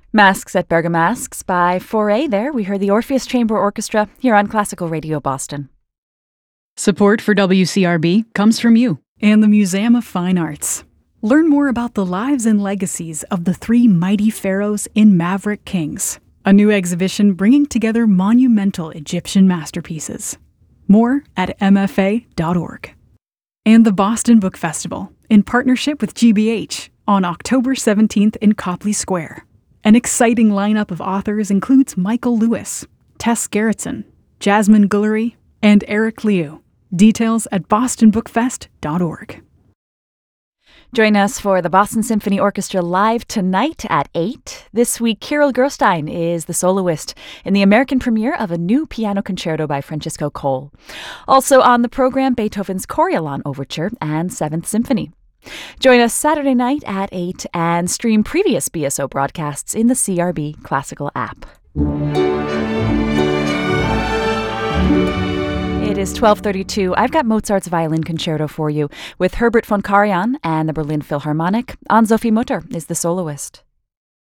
Masks at Bergamasks by Foray there. We heard the Orpheus Chamber Orchestra here on Classical Radio Boston. Support for WCRB comes from you and the Museum of Fine Arts. Learn more about the lives and legacies of the three mighty pharaohs in Maverick Kings, a new exhibition bringing together monumental Egyptian masterpieces. More at mfa.org. And the Boston Book Festival, in partnership with GBH, on October 17th in Copley Square. An exciting lineup of authors includes Michael Lewis, Tess Gerritsen, Jasmine Guillory, and Eric Liu. Details at bostonbookfest.org. Join us for the Boston Symphony Orchestra live tonight at 8. This week, Kirill Gerstein is the soloist in the American premiere of a new piano concerto by Francisco Cole. Also on the program, Beethoven's Coriolan Overture and Seventh Symphony. Join us Saturday night at 8 and stream previous BSO broadcasts in the CRB Classical app. It is 12:32. I've got Mozart's Violin Concerto for you with Herbert von Karajan and the Berlin Philharmonic. Anne-Sophie Mutter is the soloist.